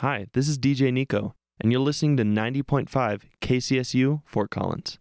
Hi, this is DJ Nico, and you're listening to 90.5 KCSU Fort Collins.